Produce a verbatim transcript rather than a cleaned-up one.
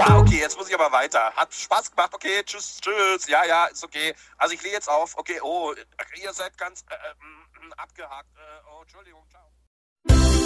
Ah, okay, jetzt muss ich aber weiter. Hat Spaß gemacht, okay, tschüss, tschüss, ja, ja, ist okay. Also ich lege jetzt auf, okay, oh, ihr seid ganz äh, äh, abgehakt. Äh, oh, Entschuldigung, ciao.